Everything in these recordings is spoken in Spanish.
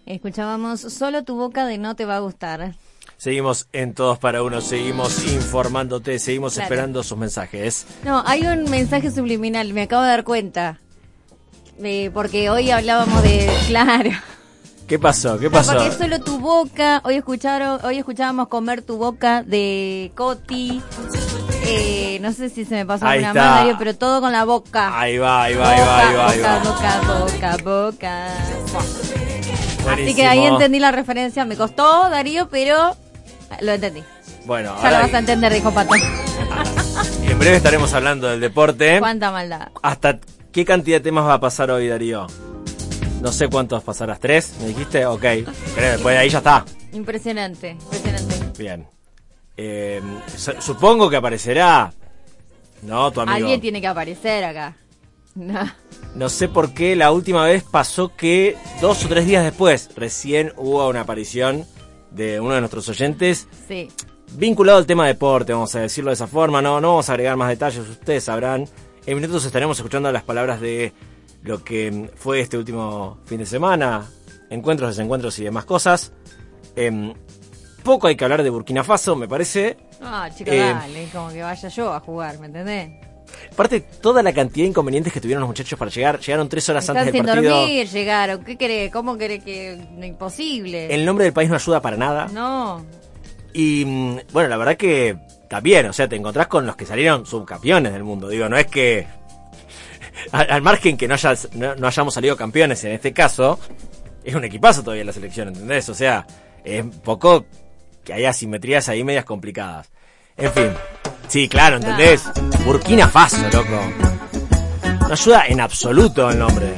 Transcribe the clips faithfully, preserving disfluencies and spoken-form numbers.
Escuchábamos Solo tu boca de No te va a gustar. Seguimos en Todos para Uno, seguimos informándote, seguimos claro. esperando sus mensajes. No, hay un mensaje subliminal, me acabo de dar cuenta. Eh, porque hoy hablábamos de... Claro. ¿Qué pasó? ¿Qué pasó? No, porque Solo tu boca, hoy escucharon, hoy escuchábamos Comer tu boca de Coti. Eh, no sé si se me pasó ahí alguna está. más, Darío, pero todo con la boca. Ahí va, ahí va, ahí va, ahí va. Ahí va. Boca, boca, boca, boca. Así que ahí entendí la referencia. Me costó, Darío, pero lo entendí. Bueno, ya ahora lo vas a entender, dijo Pato. En breve estaremos hablando del deporte. Cuánta maldad. ¿Hasta qué cantidad de temas va a pasar hoy, Darío? No sé cuántos pasarás. ¿Tres? ¿Me dijiste? Ok. Pero después de ahí ya está. Impresionante, impresionante. Bien. Eh, supongo que aparecerá, ¿no? Tu amigo. Alguien tiene que aparecer acá. No. No sé por qué la última vez pasó que dos o tres días después recién hubo una aparición de uno de nuestros oyentes. Sí. Vinculado al tema deporte, vamos a decirlo de esa forma. No, no vamos a agregar más detalles, ustedes sabrán. En minutos estaremos escuchando las palabras de lo que fue este último fin de semana. Encuentros, desencuentros y demás cosas. Eh, Poco hay que hablar de Burkina Faso, me parece. Ah, chicos, eh, dale, como que vaya yo a jugar, ¿me entendés? Aparte, toda la cantidad de inconvenientes que tuvieron los muchachos para llegar, llegaron tres horas Están antes del sin partido. dormir, llegaron. ¿Qué querés? ¿Cómo querés que...? Imposible. El nombre del país no ayuda para nada. No. Y, bueno, la verdad que también, o sea, te encontrás con los que salieron subcampeones del mundo. Digo, no es que... al, al margen que no, haya, no, no hayamos salido campeones en este caso, es un equipazo todavía la selección, ¿entendés? O sea, es un poco... que hay asimetrías ahí medias complicadas. En fin, sí, claro, ¿entendés? Ah. Burkina Faso, loco. No ayuda en absoluto el nombre.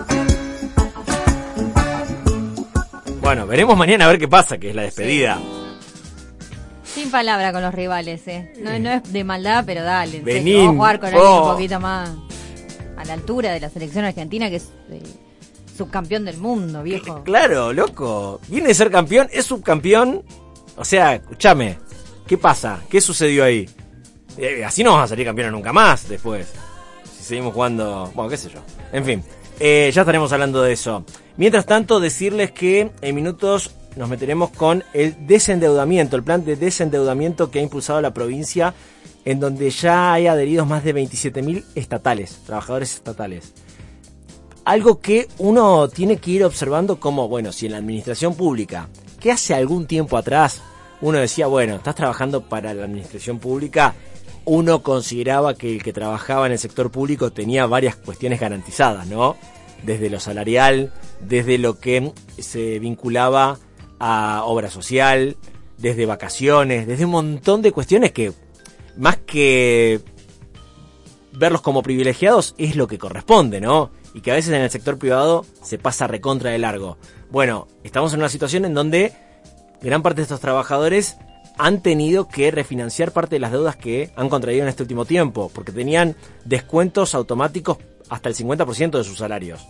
Bueno, veremos mañana a ver qué pasa, que es la despedida. Sí. Sin palabra con los rivales, ¿eh? No, no es de maldad, pero dale. Vení, vamos a jugar con oh. alguien un poquito más a la altura de la selección argentina, que es... Eh, subcampeón del mundo, viejo. Claro, loco. Viene de ser campeón, es subcampeón... O sea, escúchame, ¿qué pasa? ¿Qué sucedió ahí? Eh, así no vamos a salir campeones nunca más después. Si seguimos jugando... Bueno, qué sé yo. En fin, eh, ya estaremos hablando de eso. Mientras tanto, decirles que en minutos nos meteremos con el desendeudamiento, el plan de desendeudamiento que ha impulsado la provincia, en donde ya hay adheridos más de veintisiete mil estatales, trabajadores estatales. Algo que uno tiene que ir observando como, bueno, si en la administración pública... que hace algún tiempo atrás uno decía, bueno, estás trabajando para la administración pública, uno consideraba que el que trabajaba en el sector público tenía varias cuestiones garantizadas, ¿no? Desde lo salarial, desde lo que se vinculaba a obra social, desde vacaciones, desde un montón de cuestiones que, más que verlos como privilegiados, es lo que corresponde, ¿no? Y que a veces en el sector privado se pasa recontra de largo. Bueno, estamos en una situación en donde gran parte de estos trabajadores han tenido que refinanciar parte de las deudas que han contraído en este último tiempo, porque tenían descuentos automáticos hasta el cincuenta por ciento de sus salarios.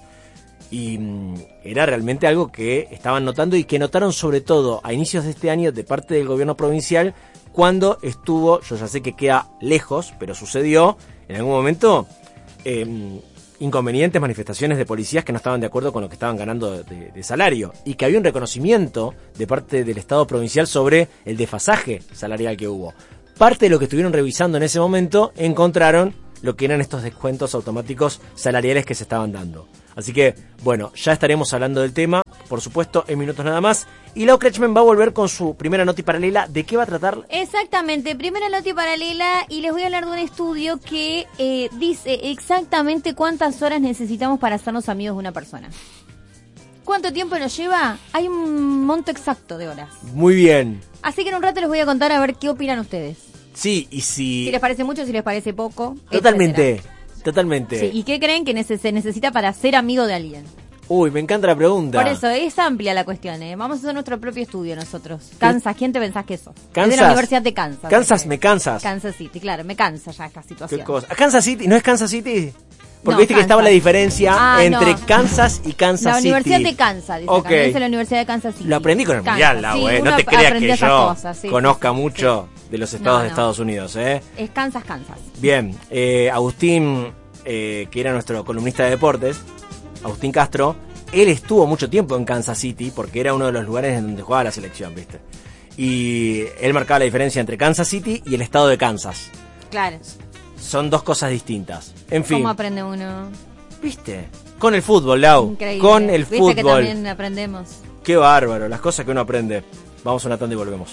Y mmm, era realmente algo que estaban notando y que notaron sobre todo a inicios de este año de parte del gobierno provincial, cuando estuvo, yo ya sé que queda lejos, pero sucedió en algún momento... Eh, inconvenientes manifestaciones de policías que no estaban de acuerdo con lo que estaban ganando de, de, de salario, y que había un reconocimiento de parte del Estado provincial sobre el desfasaje salarial que hubo. Parte de lo que estuvieron revisando en ese momento encontraron lo que eran estos descuentos automáticos salariales que se estaban dando. Así que, bueno, ya estaremos hablando del tema, por supuesto, en minutos nada más. Y Lau Kretschmann va a volver con su primera noti paralela. ¿De qué va a tratar? Exactamente, primera noti paralela, y les voy a hablar de un estudio que eh, dice exactamente cuántas horas necesitamos para hacernos amigos de una persona. ¿Cuánto tiempo nos lleva? Hay un monto exacto de horas. Muy bien. Así que en un rato les voy a contar a ver qué opinan ustedes. Sí, y si... Si les parece mucho, si les parece poco. Totalmente, etcétera. totalmente. Sí, ¿y qué creen que nece- se necesita para ser amigo de alguien? Uy, me encanta la pregunta. Por eso, es amplia la cuestión, ¿eh? Vamos a hacer nuestro propio estudio nosotros. Kansas, ¿quién te pensás que sos? Kansas. Es de la Universidad de Kansas. Kansas, ¿sí? me cansas. Kansas City, claro, me cansa ya esta situación. ¿Qué cosa? ¿Kansas City? ¿No es Kansas City? Porque No, viste que Kansas. estaba la diferencia Ah, entre no. Kansas y Kansas La City. Universidad de Kansas, dice Ok. acá, dice la Universidad de Kansas City. Lo aprendí con el Kansas, Mundial, Lau, sí, eh. uno No te creas aprendió que esas yo cosas, sí, conozca sí, sí, mucho sí. de los estados No, de no. Estados Unidos, ¿eh? Es Kansas, Kansas. Bien, eh, Agustín, eh, que era nuestro columnista de deportes, Agustín Castro, él estuvo mucho tiempo en Kansas City porque era uno de los lugares en donde jugaba la selección, ¿viste? Y él marcaba la diferencia entre Kansas City y el estado de Kansas. Claro. Son dos cosas distintas. En fin. ¿Cómo aprende uno? ¿Viste? Con el fútbol, Lau. Increíble. Con el ¿Viste fútbol. que también aprendemos? Qué bárbaro, las cosas que uno aprende. Vamos a una tanda y volvemos.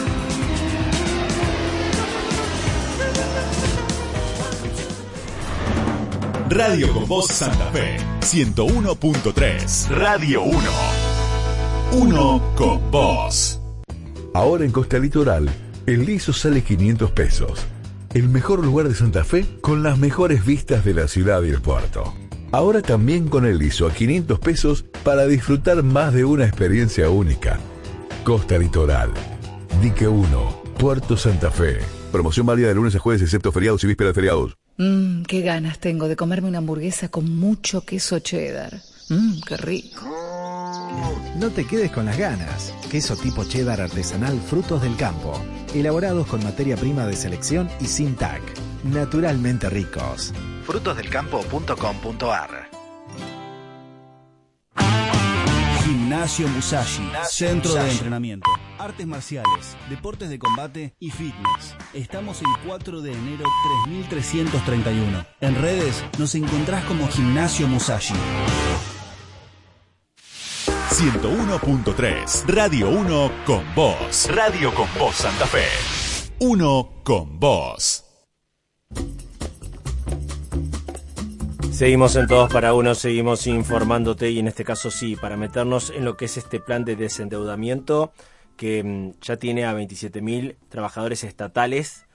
Radio con Voz Santa Fe, ciento uno punto tres. Radio uno. Uno con Voz. Ahora en Costa Litoral, el liso sale quinientos pesos. El mejor lugar de Santa Fe con las mejores vistas de la ciudad y el puerto. Ahora también con el liso a quinientos pesos para disfrutar más de una experiencia única. Costa Litoral, Dique uno, Puerto Santa Fe. Promoción válida de lunes a jueves excepto feriados y vísperas de feriados. Mmm, qué ganas tengo de comerme una hamburguesa con mucho queso cheddar. Mmm, qué rico. No te quedes con las ganas. Queso tipo cheddar artesanal Frutos del Campo. Elaborados con materia prima de selección y sin T A C. Naturalmente ricos. frutos del campo punto com punto a r. Gimnasio Musashi, Gimnasio centro Musashi. De entrenamiento, artes marciales, deportes de combate y fitness. Estamos el cuatro de enero tres mil trescientos treinta y uno. En redes nos encontrás como Gimnasio Musashi. ciento uno punto tres. Radio uno con Voz. Radio con Voz Santa Fe. Uno con Voz. Seguimos en Todos para Uno, seguimos informándote y en este caso sí, para meternos en lo que es este plan de desendeudamiento que mmm, ya tiene a veintisiete mil trabajadores estatales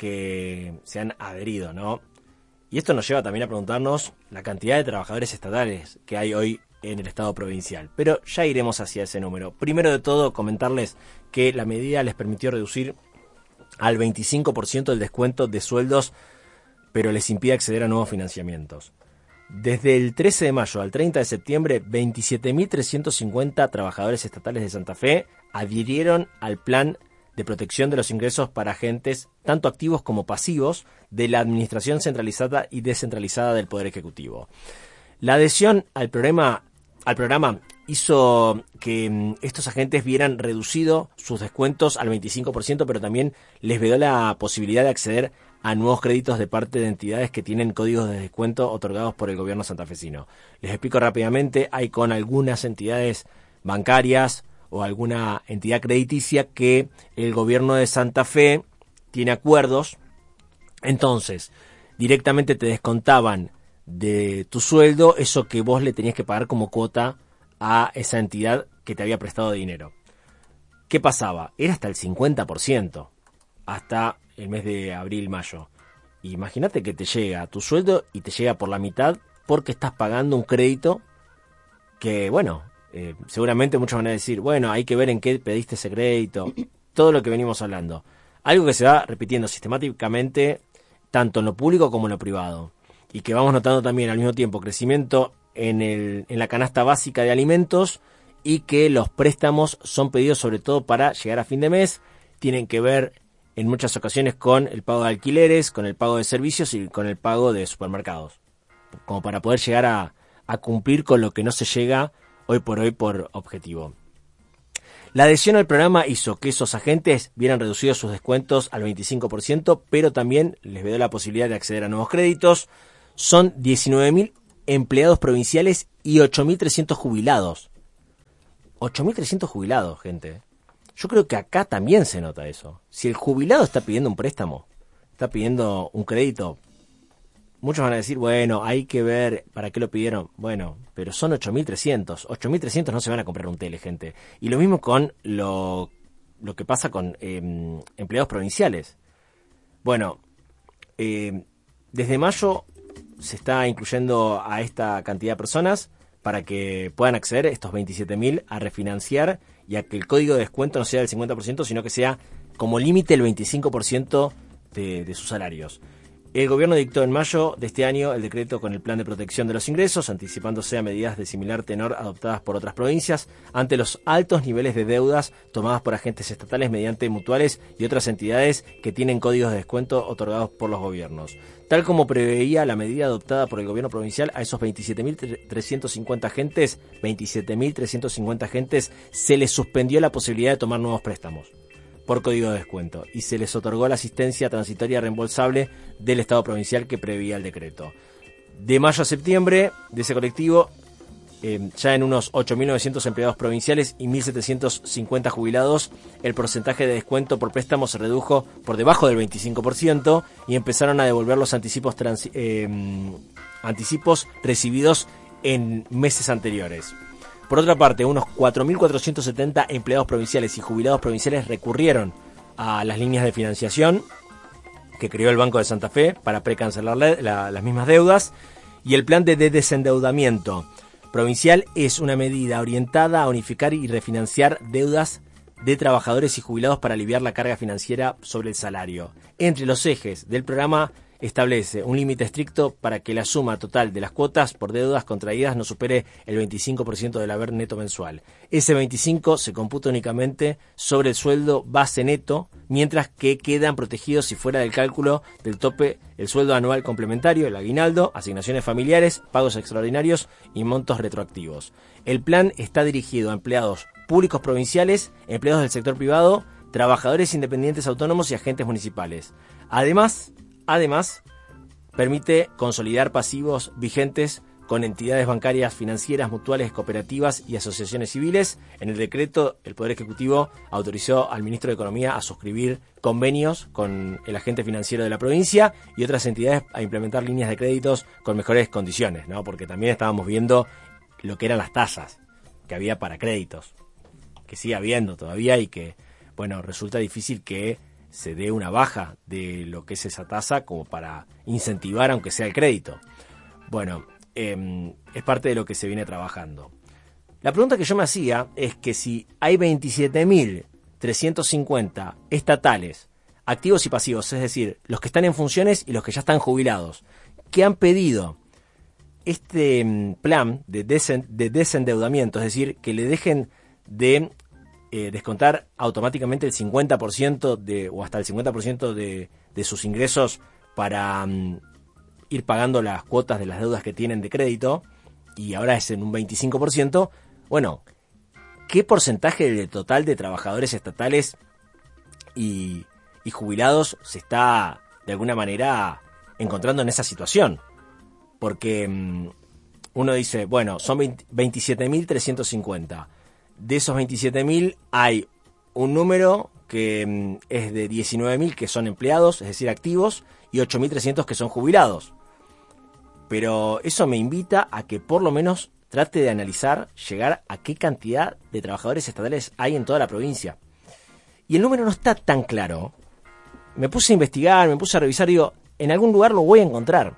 que se han adherido, ¿no? Y esto nos lleva también a preguntarnos la cantidad de trabajadores estatales que hay hoy en el estado provincial, pero ya iremos hacia ese número. Primero de todo, comentarles que la medida les permitió reducir al veinticinco por ciento el descuento de sueldos, pero les impide acceder a nuevos financiamientos. Desde el trece de mayo al treinta de septiembre, veintisiete mil trescientos cincuenta trabajadores estatales de Santa Fe adhirieron al plan de protección de los ingresos para agentes tanto activos como pasivos de la administración centralizada y descentralizada del Poder Ejecutivo. La adhesión al programa, al programa hizo que estos agentes vieran reducido sus descuentos al veinticinco por ciento, pero también les dio la posibilidad de acceder a nuevos créditos de parte de entidades que tienen códigos de descuento otorgados por el gobierno santafesino. Les explico rápidamente, hay con algunas entidades bancarias o alguna entidad crediticia que el gobierno de Santa Fe tiene acuerdos, entonces directamente te descontaban de tu sueldo eso que vos le tenías que pagar como cuota a esa entidad que te había prestado dinero. ¿Qué pasaba? Era hasta el cincuenta por ciento, hasta el mes de abril, mayo. Imagínate que te llega tu sueldo y te llega por la mitad porque estás pagando un crédito que, bueno, eh, seguramente muchos van a decir, bueno, hay que ver en qué pediste ese crédito, todo lo que venimos hablando. Algo que se va repitiendo sistemáticamente tanto en lo público como en lo privado. Y que vamos notando también al mismo tiempo crecimiento en, el, en la canasta básica de alimentos y que los préstamos son pedidos sobre todo para llegar a fin de mes, tienen que ver en muchas ocasiones con el pago de alquileres, con el pago de servicios y con el pago de supermercados, como para poder llegar a, a cumplir con lo que no se llega hoy por hoy por objetivo. La adhesión al programa hizo que esos agentes vieran reducidos sus descuentos al veinticinco por ciento, pero también les dio la posibilidad de acceder a nuevos créditos. Son diecinueve mil empleados provinciales y ocho mil trescientos jubilados. ocho mil trescientos jubilados, gente. Yo creo que acá también se nota eso. Si el jubilado está pidiendo un préstamo, está pidiendo un crédito, muchos van a decir, bueno, hay que ver para qué lo pidieron. Bueno, pero son ocho mil trescientos. ocho mil trescientos no se van a comprar un tele, gente. Y lo mismo con lo, lo que pasa con eh, empleados provinciales. Bueno, eh, desde mayo se está incluyendo a esta cantidad de personas para que puedan acceder, estos veintisiete mil, a refinanciar y a que el código de descuento no sea del cincuenta por ciento, sino que sea como límite el veinticinco por ciento de, de sus salarios. El gobierno dictó en mayo de este año el decreto con el plan de protección de los ingresos, anticipándose a medidas de similar tenor adoptadas por otras provincias ante los altos niveles de deudas tomadas por agentes estatales mediante mutuales y otras entidades que tienen códigos de descuento otorgados por los gobiernos. Tal como preveía la medida adoptada por el gobierno provincial, a esos veintisiete mil trescientos cincuenta agentes, veintisiete mil trescientos cincuenta agentes se les suspendió la posibilidad de tomar nuevos préstamos por código de descuento y se les otorgó la asistencia transitoria reembolsable del Estado provincial que preveía el decreto. De mayo a septiembre de ese colectivo, eh, ya en unos ocho mil novecientos empleados provinciales y mil setecientos cincuenta jubilados, el porcentaje de descuento por préstamo se redujo por debajo del veinticinco por ciento y empezaron a devolver los anticipos, trans, eh, anticipos recibidos en meses anteriores. Por otra parte, unos cuatro mil cuatrocientos setenta empleados provinciales y jubilados provinciales recurrieron a las líneas de financiación que creó el Banco de Santa Fe para precancelar la, la, las mismas deudas, y el plan de desendeudamiento provincial es una medida orientada a unificar y refinanciar deudas de trabajadores y jubilados para aliviar la carga financiera sobre el salario. Entre los ejes del programa establece un límite estricto para que la suma total de las cuotas por deudas contraídas no supere el veinticinco por ciento del haber neto mensual. Ese veinticinco por ciento se computa únicamente sobre el sueldo base neto, mientras que quedan protegidos si fuera del cálculo del tope el sueldo anual complementario, el aguinaldo, asignaciones familiares, pagos extraordinarios y montos retroactivos. El plan está dirigido a empleados públicos provinciales, empleados del sector privado, trabajadores independientes autónomos y agentes municipales. Además, Además, permite consolidar pasivos vigentes con entidades bancarias, financieras, mutuales, cooperativas y asociaciones civiles. En el decreto, el Poder Ejecutivo autorizó al Ministro de Economía a suscribir convenios con el agente financiero de la provincia y otras entidades a implementar líneas de créditos con mejores condiciones, ¿no? Porque también estábamos viendo lo que eran las tasas que había para créditos, que sigue habiendo todavía y que, bueno, resulta difícil que se dé una baja de lo que es esa tasa como para incentivar aunque sea el crédito. Bueno, eh, es parte de lo que se viene trabajando. La pregunta que yo me hacía es que si hay veintisiete mil trescientos cincuenta estatales, activos y pasivos, es decir, los que están en funciones y los que ya están jubilados, que han pedido este plan de, desen, de desendeudamiento, es decir, que le dejen de Eh, descontar automáticamente el cincuenta por ciento de, o hasta el cincuenta por ciento de, de sus ingresos para um, ir pagando las cuotas de las deudas que tienen de crédito, y ahora es en un veinticinco por ciento. Bueno, ¿qué porcentaje del total de trabajadores estatales y, y jubilados se está de alguna manera encontrando en esa situación? Porque um, uno dice, bueno, son veintisiete mil trescientos cincuenta. De esos veintisiete mil hay un número que mm, es de diecinueve mil que son empleados, es decir, activos, y ocho mil trescientos que son jubilados. Pero eso me invita a que por lo menos trate de analizar, llegar a qué cantidad de trabajadores estatales hay en toda la provincia. Y el número no está tan claro. Me puse a investigar, me puse a revisar, digo, en algún lugar lo voy a encontrar.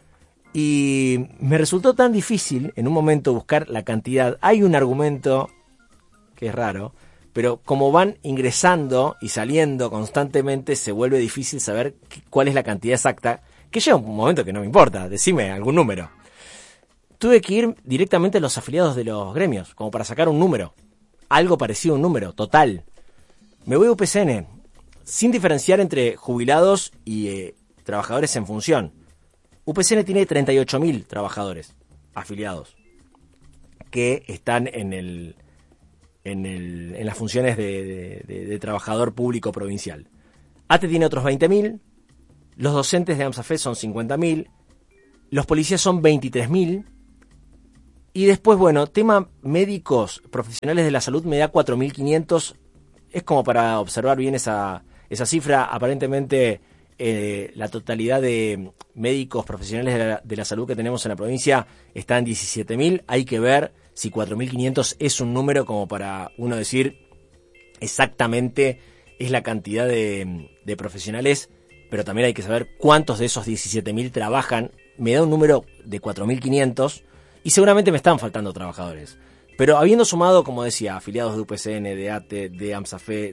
Y me resultó tan difícil en un momento buscar la cantidad. Hay un argumento que es raro, pero como van ingresando y saliendo constantemente, se vuelve difícil saber qué, cuál es la cantidad exacta, que llega un momento que no me importa, decime algún número. Tuve que ir directamente a los afiliados de los gremios, como para sacar un número, algo parecido a un número, total. Me voy a U P C N, sin diferenciar entre jubilados y eh, trabajadores en función. U P C N tiene treinta y ocho mil trabajadores afiliados, que están en el... En, el, en las funciones de, de, de, de trabajador público provincial. A T E tiene otros veinte mil, los docentes de AMSAFE son cincuenta mil, los policías son veintitrés mil, y después, bueno, tema médicos profesionales de la salud me da cuatro mil quinientos, es como para observar bien esa, esa cifra. Aparentemente eh, la totalidad de médicos profesionales de la, de la salud que tenemos en la provincia está en diecisiete mil, hay que ver si cuatro mil quinientos es un número como para uno decir exactamente es la cantidad de, de profesionales, pero también hay que saber cuántos de esos diecisiete mil trabajan. Me da un número de cuatro mil quinientos y seguramente me están faltando trabajadores. Pero habiendo sumado, como decía, afiliados de U P C N, de A T E, de AMSAFE,